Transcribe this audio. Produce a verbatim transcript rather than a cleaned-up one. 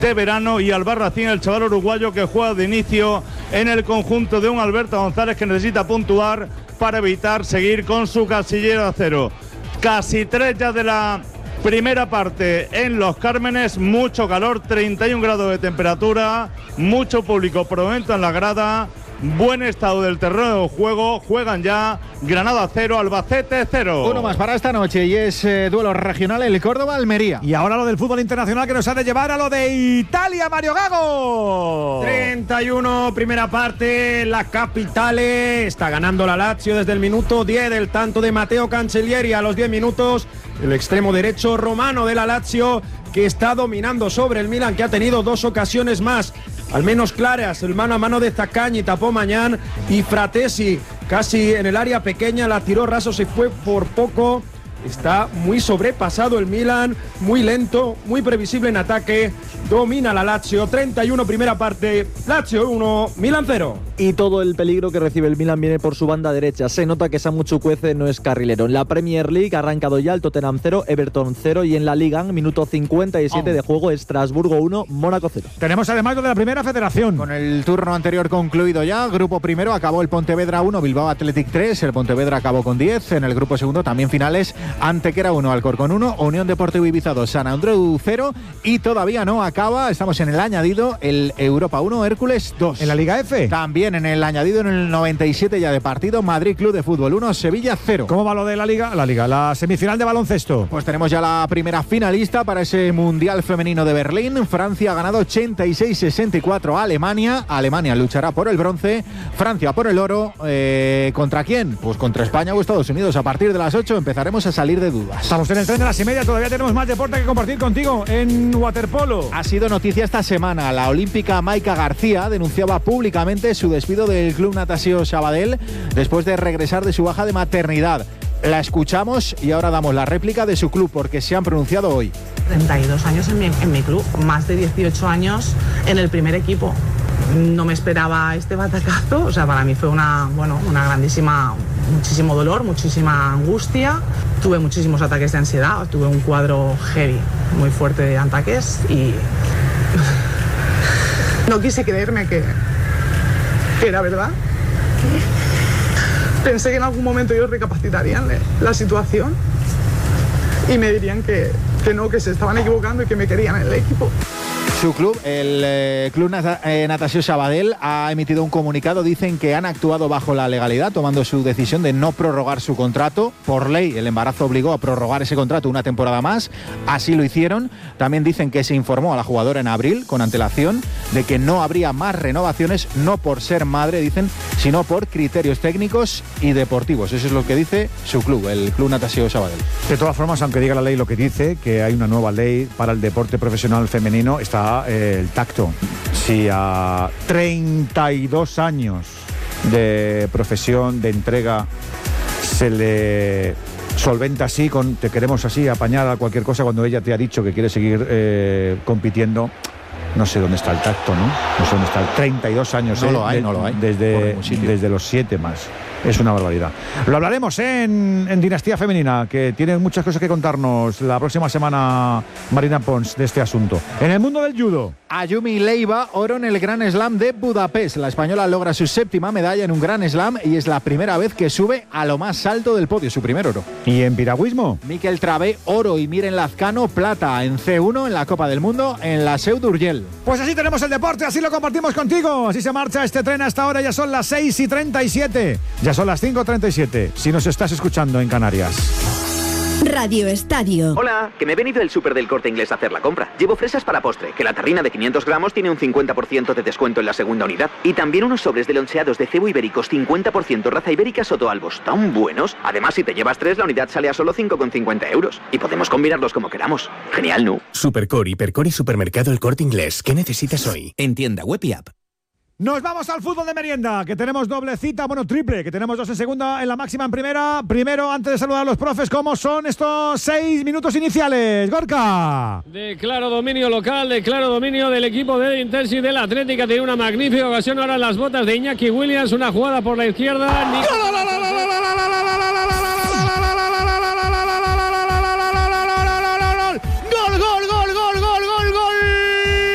de verano, y Albarracín, el chaval uruguayo que juega de inicio en el conjunto de un Alberto González que necesita puntuar para evitar seguir con su casillero a cero. Casi tres ya de la primera parte en Los Cármenes, mucho calor, treinta y un grados de temperatura, mucho público por momento en la grada, buen estado del terreno de juego, juegan ya Granada cero, Albacete cero. Uno más para esta noche y es eh, duelo regional, el Córdoba-Almería. Y ahora lo del fútbol internacional que nos ha de llevar a lo de Italia, Mario Gago. treinta y uno, primera parte, la Capitale, está ganando la Lazio desde el minuto diez, del tanto de Matteo Cancellieri. A los diez minutos, el extremo derecho romano de la Lazio, que está dominando sobre el Milan, que ha tenido dos ocasiones más, al menos claras, el mano a mano de Zaccagni, tapó Mañán, y Fratesi, casi en el área pequeña, la tiró raso, se fue por poco. Está muy sobrepasado el Milan, muy lento, muy previsible en ataque. Domina la Lazio, treinta y uno primera parte, Lazio uno, Milan cero. Y todo el peligro que recibe el Milan viene por su banda derecha. Se nota que Samu Chukwueze no es carrilero. En la Premier League ha arrancado ya el Tottenham cero, Everton cero, y en la Liga, minuto cincuenta y siete oh. de juego, Estrasburgo uno, Mónaco cero. Tenemos además lo de la Primera Federación. Con el turno anterior concluido ya, grupo primero acabó el Pontevedra uno, Bilbao Athletic tres, el Pontevedra acabó con diez. En el grupo segundo también finales, Antequera uno, Alcorcón uno, Unión Deportivo Ibiza dos, San Andreu cero, y todavía no acaba, estamos en el añadido, el Europa uno, Hércules dos. ¿En la Liga F? También en el añadido, en el noventa y siete ya de partido, Madrid Club de Fútbol uno, Sevilla cero. ¿Cómo va lo de la Liga? La Liga, la semifinal de baloncesto. Pues tenemos ya la primera finalista para ese Mundial Femenino de Berlín. Francia ha ganado ochenta y seis sesenta y cuatro a Alemania. Alemania luchará por el bronce, Francia por el oro. Eh, ¿Contra quién? Pues contra España o Estados Unidos. A partir de las ocho empezaremos a salir de dudas. Estamos en el tren de las y media, todavía tenemos más deporte que compartir contigo en waterpolo. Ha sido noticia esta semana. La olímpica Maika García denunciaba públicamente su despido del Club Natació Sabadell después de regresar de su baja de maternidad. La escuchamos y ahora damos la réplica de su club, porque se han pronunciado hoy. treinta y dos años en mi, en mi club, más de dieciocho años en el primer equipo. No me esperaba este batacazo, o sea, para mí fue una, bueno, una grandísima, muchísimo dolor, muchísima angustia. Tuve muchísimos ataques de ansiedad, tuve un cuadro heavy, muy fuerte de ataques, y no quise creerme que, que era verdad. Pensé que en algún momento ellos recapacitarían la situación y me dirían que, que no, que se estaban equivocando y que me querían en el equipo. Su club, el eh, Club Natació Sabadell, ha emitido un comunicado. Dicen que han actuado bajo la legalidad, tomando su decisión de no prorrogar su contrato. Por ley, el embarazo obligó a prorrogar ese contrato una temporada más. Así lo hicieron. También dicen que se informó a la jugadora en abril, con antelación, de que no habría más renovaciones, no por ser madre, dicen, sino por criterios técnicos y deportivos. Eso es lo que dice su club, el Club Natació Sabadell. De todas formas, aunque diga la ley lo que dice, que hay una nueva ley para el deporte profesional femenino, está el tacto. Si a treinta y dos años de profesión, de entrega, se le solventa así, con te queremos así, apañar a cualquier cosa, cuando ella te ha dicho que quiere seguir eh, compitiendo, no sé dónde está el tacto, ¿no? No sé dónde está. treinta y dos años, no eh, lo hay, de, no lo hay. Desde, desde los siete más. Es una barbaridad. Lo hablaremos ¿eh? en, en Dinastía Femenina, que tiene muchas cosas que contarnos la próxima semana, Marina Pons, de este asunto. En el mundo del judo, Ayumi Leiva, oro en el Grand Slam de Budapest. La española logra su séptima medalla en un Grand Slam y es la primera vez que sube a lo más alto del podio, su primer oro. ¿Y en piragüismo? Miquel Travé, oro, y Miren Lazcano, plata en C uno en la Copa del Mundo en la Seu d'Urgell. Pues así tenemos el deporte, así lo compartimos contigo. Así se marcha este tren hasta ahora. Ya son las seis y treinta y siete. Ya son las cinco y treinta y siete, si nos estás escuchando en Canarias. Radio Estadio. Hola, que me he venido del súper del Corte Inglés a hacer la compra. Llevo fresas para postre, que la terrina de quinientos gramos tiene un cincuenta por ciento de descuento en la segunda unidad. Y también unos sobres de loncheados de cebo ibéricos cincuenta por ciento raza ibérica Sotoalbos, tan buenos. Además, si te llevas tres, la unidad sale a solo cinco con cincuenta euros. Y podemos combinarlos como queramos. Genial, ¿no? Supercore, Hipercore y Supermercado El Corte Inglés. ¿Qué necesitas hoy? En tienda web y app. Nos vamos al fútbol de merienda, que tenemos doble cita, bueno, triple, que tenemos dos en segunda, en la máxima en primera. Primero, antes de saludar a los profes, ¿cómo son estos seis minutos iniciales? Gorka. De claro dominio local, de claro dominio del equipo de Intensi de la Atlética. Tiene una magnífica ocasión ahora en las botas de Iñaki Williams, una jugada por la izquierda. Ni...